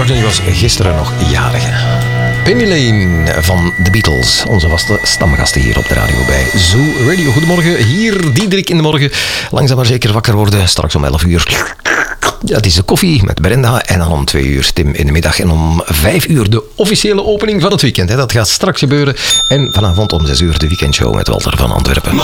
McCartney was gisteren nog jarig. Penny Lane van The Beatles, onze vaste stamgasten hier op de radio bij Zoo Radio. Goedemorgen, hier Diederik in de morgen. Langzaam maar zeker wakker worden, straks om 11 uur. Ja, het is de koffie met Brenda en dan om 2 uur Tim in de middag. En om 5 uur de officiële opening van het weekend. Dat gaat straks gebeuren. En vanavond om 6 uur de weekendshow met Walter van Antwerpen.